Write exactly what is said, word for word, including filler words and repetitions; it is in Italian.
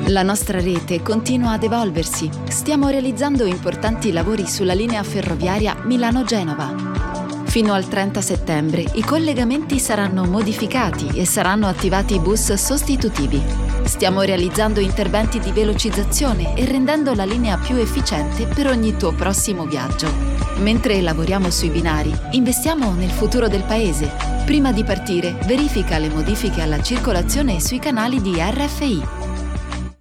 La nostra rete continua ad evolversi. Stiamo realizzando importanti lavori sulla linea ferroviaria Milano-Genova. Fino al trenta settembre i collegamenti saranno modificati e saranno attivati bus sostitutivi. Stiamo realizzando interventi di velocizzazione e rendendo la linea più efficiente per ogni tuo prossimo viaggio. Mentre lavoriamo sui binari, investiamo nel futuro del paese. Prima di partire, verifica le modifiche alla circolazione sui canali di R F I.